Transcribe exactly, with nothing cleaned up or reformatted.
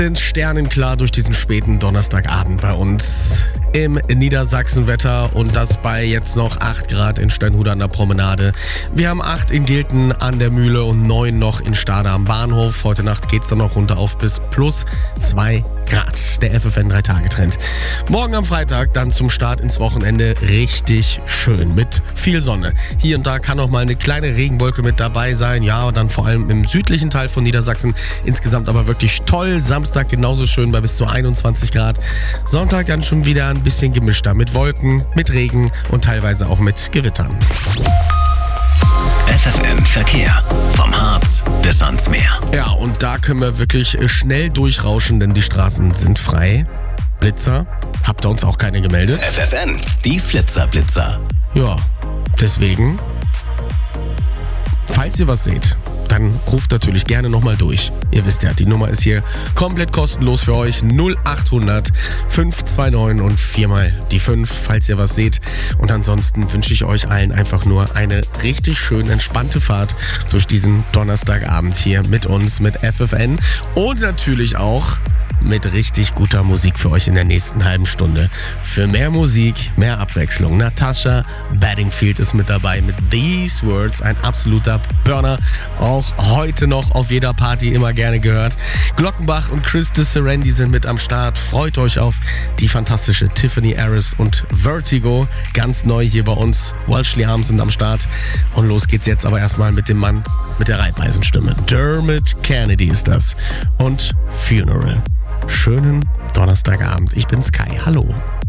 Sternenklar durch diesen späten Donnerstagabend bei uns im Niedersachsenwetter und das bei jetzt noch acht Grad in Steinhude an der Promenade. Wir haben acht in Gilten an der Mühle und neun noch in Stade am Bahnhof. Heute Nacht geht's dann noch runter auf bis plus zwei Grad. Der F F N drei Tage Trend. Morgen am Freitag dann zum Start ins Wochenende richtig schön mit viel Sonne. Hier und da kann auch mal eine kleine Regenwolke mit dabei sein. Ja, und dann vor allem im südlichen Teil von Niedersachsen. Insgesamt aber wirklich toll. Samstag genauso schön bei bis zu einundzwanzig Grad. Sonntag dann schon wieder ein bisschen gemischter mit Wolken, mit Regen und teilweise auch mit Gewittern. F F N Verkehr. Vom Harz bis ans Meer. Ja, und da können wir wirklich schnell durchrauschen, denn die Straßen sind frei. Blitzer, habt ihr uns auch keine gemeldet? F F N, die Flitzer-Blitzer. Ja, deswegen, falls ihr was seht, dann ruft natürlich gerne nochmal durch. Ihr wisst ja, die Nummer ist hier komplett kostenlos für euch. null acht hundert fünf zwei neun und viermal die fünf, falls ihr was seht. Und ansonsten wünsche ich euch allen einfach nur eine richtig schön entspannte Fahrt durch diesen Donnerstagabend hier mit uns, mit F F N. Und natürlich auch mit richtig guter Musik für euch in der nächsten halben Stunde. Für mehr Musik, mehr Abwechslung. Natasha Bedingfield ist mit dabei mit These Words, ein absoluter Burner. Auch heute noch auf jeder Party immer gerne gehört. Glockenbach und Chris de Serendi sind mit am Start. Freut euch auf die fantastische Tiffany Harris und Vertigo. Ganz neu hier bei uns. Welshly Arms sind am Start. Und los geht's jetzt aber erstmal mit dem Mann mit der Reibeisenstimme. Dermot Kennedy ist das. Und Funeral. Schönen Donnerstagabend. Ich bin Sky. Hallo.